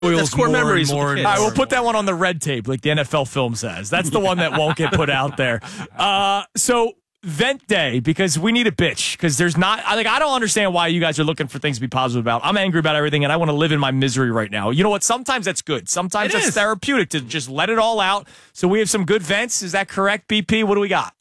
That's core memories. All right, we'll put that one on the red tape, like the NFL film says. That's the one that won't get put out there. So vent day, because we need a bitch. Because there's not, I don't understand why you guys are looking for things to be positive about. I'm angry about everything, and I want to live in my misery right now. You know what? Sometimes that's good. Sometimes that's therapeutic to just let it all out. So we have some good vents. Is that correct, BP? What do we got?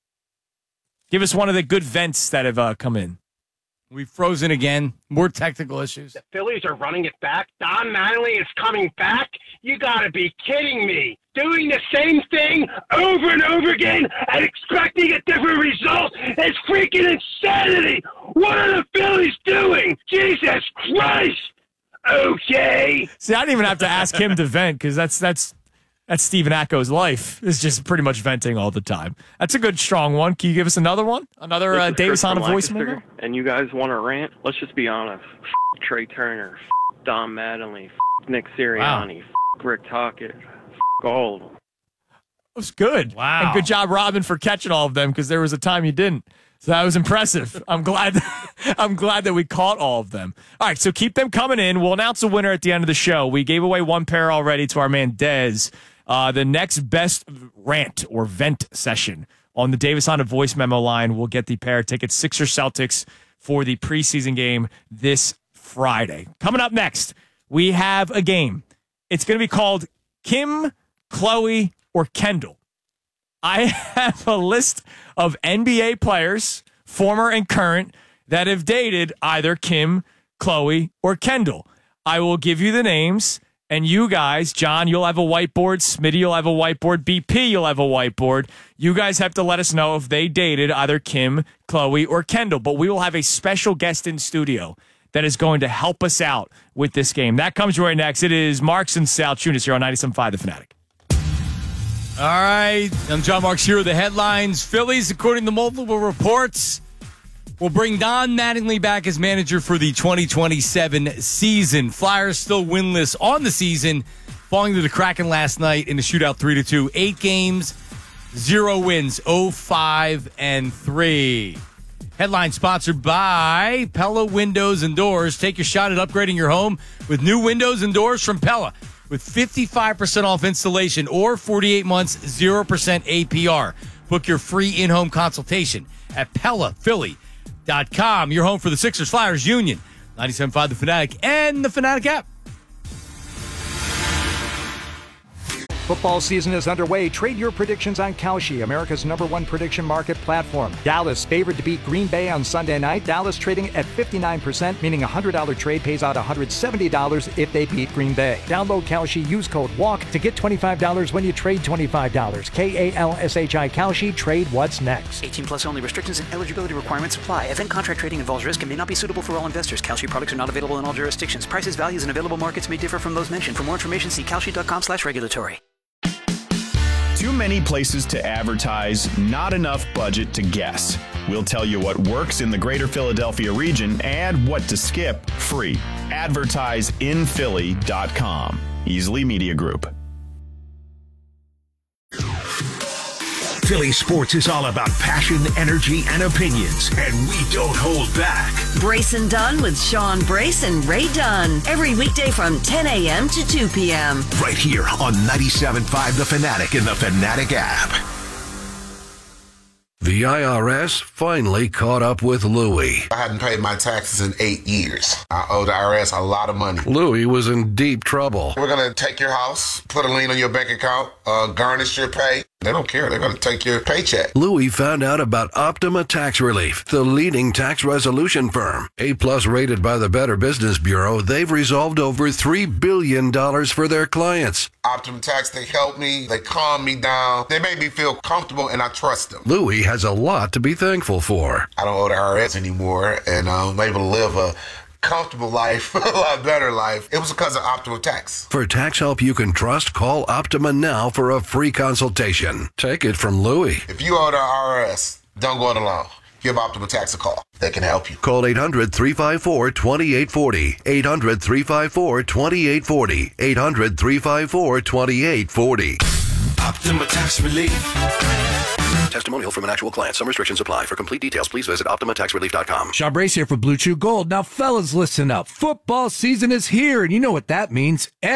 Give us one of the good vents that have come in. We've frozen again. More technical issues. The Phillies are running it back. Don Mattingly is coming back. You got to be kidding me. Doing the same thing over and over again and expecting a different result is freaking insanity. What are the Phillies doing? Jesus Christ. Okay. See, I didn't even have to ask him to vent, because that's Stephen Atko's life. It's just pretty much venting all the time. That's a good, strong one. Can you give us another one? Another Davis on a voicemail? And you guys want to rant? Let's just be honest. Trey Turner, Don Mattingly, Nick Sirianni, Rick Tocchet, all of them. That was good. Wow. And good job, Robin, for catching all of them, because there was a time you didn't. So that was impressive. I'm glad that we caught all of them. All right, so keep them coming in. We'll announce a winner at the end of the show. We gave away one pair already to our man Dez. The next best rant or vent session on the Davis on a voice memo line will get the pair of tickets, Sixers Celtics, for the preseason game this Friday. Coming up next, we have a game. It's going to be called Kim, Chloe, or Kendall. I have a list of NBA players, former and current, that have dated either Kim, Chloe, or Kendall. I will give you the names, and you guys, John, you'll have a whiteboard, Smitty, you'll have a whiteboard, BP, you'll have a whiteboard. You guys have to let us know if they dated either Kim, Chloe, or Kendall. But we will have a special guest in studio that is going to help us out with this game. That comes right next. It is Marks and Sal Tunis here on 97.5 The Fanatic. All right, I'm John Marks here with the headlines. Phillies, according to multiple reports, will bring Don Mattingly back as manager for the 2027 season. Flyers still winless on the season, falling to the Kraken last night in a shootout 3-2. 8 games, 0 wins, 0-5-3. Headline sponsored by Pella Windows and Doors. Take your shot at upgrading your home with new windows and doors from Pella, with 55% off installation or 48 months, 0% APR. Book your free in-home consultation at PellaPhilly.com. Your home for the Sixers, Flyers, Union, 97.5 The Fanatic, and the Fanatic app. Football season is underway. Trade your predictions on Kalshi, America's #1 prediction market platform. Dallas favored to beat Green Bay on Sunday night. Dallas trading at 59%, meaning a $100 trade pays out $170 if they beat Green Bay. Download Kalshi, use code WALK to get $25 when you trade $25. KALSHI Kalshi, trade what's next. 18 plus only. Restrictions and eligibility requirements apply. Event contract trading involves risk and may not be suitable for all investors. Kalshi products are not available in all jurisdictions. Prices, values, and available markets may differ from those mentioned. For more information, see kalshi.com/regulatory. Too many places to advertise, not enough budget to guess. We'll tell you what works in the greater Philadelphia region and what to skip free. AdvertiseInPhilly.com. Easley Media Group. Philly sports is all about passion, energy, and opinions, and we don't hold back. Brace and Dunn with Sean Brace and Ray Dunn. Every weekday from 10 a.m. to 2 p.m. Right here on 97.5 The Fanatic and the Fanatic app. The IRS finally caught up with Louie. I hadn't paid my taxes in 8 years. I owe the IRS a lot of money. Louie was in deep trouble. We're going to take your house, put a lien on your bank account, garnish your pay. They don't care. They're going to take your paycheck. Louie found out about Optima Tax Relief, the leading tax resolution firm. A-plus rated by the Better Business Bureau, they've resolved over $3 billion for their clients. Optima Tax, they help me. They calm me down. They make me feel comfortable, and I trust them. Louie has a lot to be thankful for. I don't owe the IRS anymore, and I'm able to live a comfortable life, a lot better life. It was because of Optima Tax. For tax help you can trust, call Optima now for a free consultation. Take it from Louie. If you owe the IRS, don't go it alone. Give Optima Tax a call. They can help you. Call 800-354-2840. 800-354-2840. 800-354-2840. Optima Tax Relief. Testimonial from an actual client. Some restrictions apply. For complete details, please visit OptimaTaxRelief.com. Sean Brace here for Blue Chew Gold. Now, fellas, listen up. Football season is here, and you know what that means.